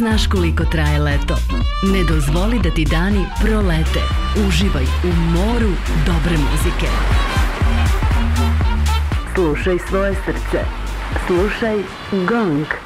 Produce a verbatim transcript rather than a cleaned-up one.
znaš koliko traje leto. Ne dozvoli da ti dani prolete. Uživaj u moru dobre muzike. Slušaj svoje srce. Slušaj Gong.